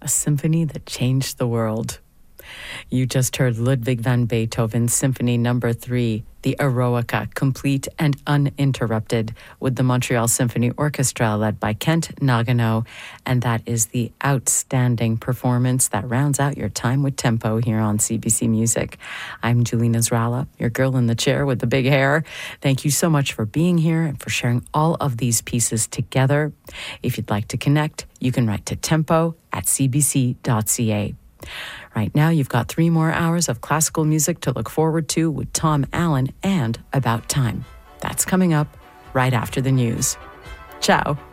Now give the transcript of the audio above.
a symphony that changed the world. You just heard Ludwig van Beethoven's Symphony No. 3, the Eroica, complete and uninterrupted, with the Montreal Symphony Orchestra led by Kent Nagano. And that is the outstanding performance that rounds out your time with Tempo here on CBC Music. I'm Julina Zrala, your girl in the chair with the big hair. Thank you so much for being here and for sharing all of these pieces together. If you'd like to connect, you can write to tempo@cbc.ca. Right now, you've got 3 more hours of classical music to look forward to with Tom Allen and About Time. That's coming up right after the news. Ciao.